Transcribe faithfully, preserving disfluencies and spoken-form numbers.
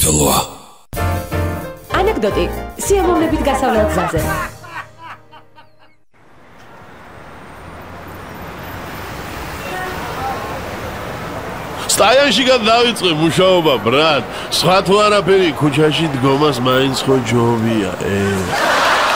საქართველოა. ანეკდოტი სიამოვნებით გასავლელ გზაზე. სტაიანშიგან დავიწყე მუშაობა, ბრატ. სხვა თუ არაფერი, ქუჩაში დგომას მაინც ხო ჯობია, ე.